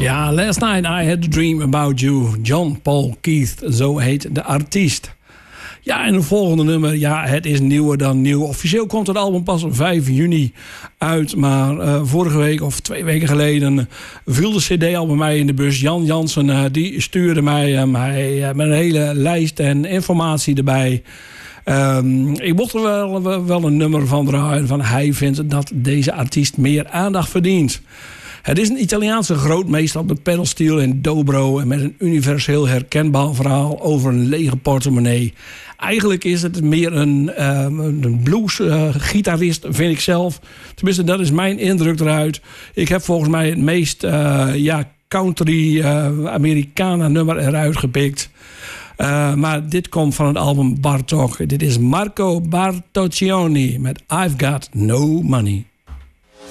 Ja, Last Night I Had a Dream About You. John Paul Keith, zo heet de artiest. Ja, en het volgende nummer, ja, het is nieuwer dan nieuw. Officieel komt het album pas op 5 juni uit. Maar vorige week of 2 weken geleden viel de cd al bij mij in de bus. Jan Jansen, die stuurde mij met een hele lijst en informatie erbij. Ik mocht er wel een nummer van draaien. Van hij vindt dat deze artiest meer aandacht verdient. Het is een Italiaanse grootmeester op de pedalsteel en dobro en met een universeel herkenbaar verhaal over een lege portemonnee. Eigenlijk is het meer een blues-gitarist, vind ik zelf. Tenminste, dat is mijn indruk eruit. Ik heb volgens mij het meest country Americana nummer eruit gepikt. Maar dit komt van het album Bartok. Dit is Marco Bartoccioni met I've Got No Money.